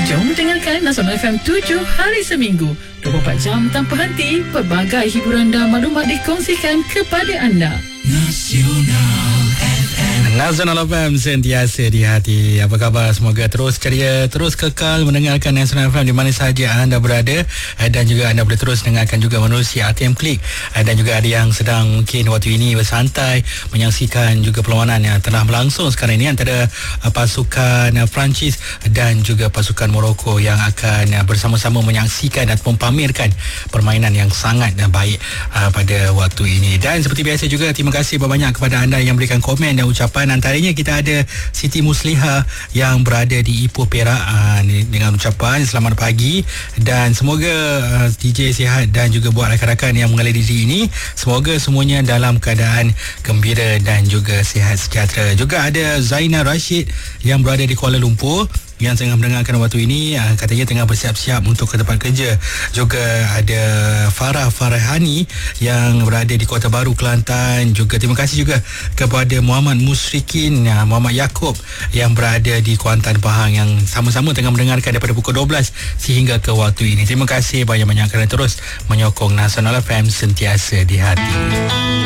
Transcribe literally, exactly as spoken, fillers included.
Jom dengarkan Nasional F M tujuh hari seminggu, dua puluh empat jam tanpa henti. Pelbagai hiburan dan maklumat dikongsikan kepada anda. Nasional F M. Nasional F M, sentiasa di hati. Apa khabar? Semoga terus ceria, terus kekal mendengarkan Nasional F M di mana sahaja anda berada, dan juga anda boleh terus dengarkan juga menerusi R T M Klik, dan juga ada yang sedang mungkin waktu ini bersantai menyaksikan juga perlawanan yang telah berlangsung sekarang ini antara pasukan Perancis dan juga pasukan Morocco yang akan bersama-sama menyaksikan ataupun pamerkan permainan yang sangat baik pada waktu ini. Dan seperti biasa juga, terima kasih banyak kepada anda yang berikan komen dan ucapan. Antaranya kita ada Siti Musliha yang berada di Ipoh, Perak, aa, dengan ucapan selamat pagi dan semoga aa, D J sihat dan juga buat rakan-rakan yang mengalir diri ini semoga semuanya dalam keadaan gembira dan juga sihat sejahtera. Juga ada Zainal Rashid yang berada di Kuala Lumpur yang tengah mendengarkan waktu ini, katanya tengah bersiap-siap untuk ke tempat kerja. Juga ada Farah Farahani yang berada di Kota Baru, Kelantan. Juga terima kasih juga kepada Muhammad Musrikin, Muhammad Yaakob yang berada di Kuantan, Pahang, yang sama-sama tengah mendengarkan daripada pukul dua belas sehingga ke waktu ini. Terima kasih banyak-banyak kerana terus menyokong Nasional F M, sentiasa di hati.